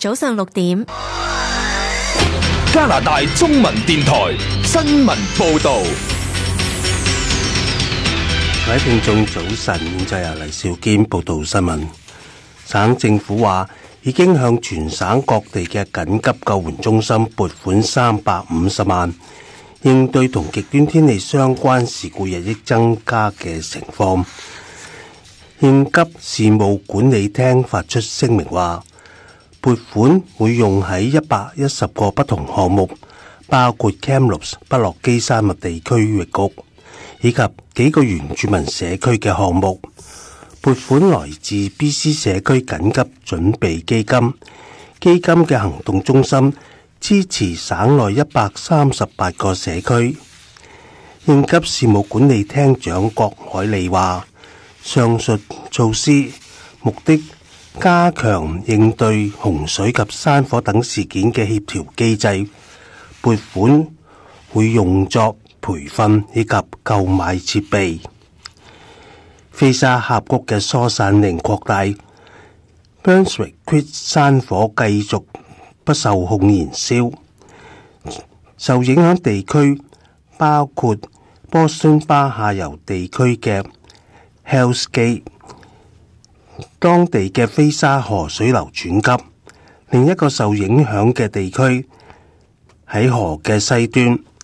早上6點。 加拿大中文電台新聞報道。 各位聽眾早晨，現在由黎兆堅報道新聞。省政府話已經向全省各地嘅緊急救援中心撥款350萬，應對同極端天氣相關事故日益增加嘅情況。應急事務管理廳發出聲明話，撥款會用喺110個不同項目，包括 Kamloops 北落基山脈地區域局以及幾個原住民社區嘅項目。撥款來自 BC 社區緊急準備基金，基金嘅行動中心支持省內138個社區。應急事務管理廳長郭海利話，上述措施目的加強應對洪水及山火等事件嘅協調機制，撥款會用作培訓以及購買設備。菲沙峽谷嘅疏散令擴大 ，Brunswick Creek 山火繼續不受控燃燒，受影響地區包括波斯巴下游地區嘅 Hells Gate， 當地嘅菲沙河水流轉急。另一個受影響嘅地區喺河嘅西端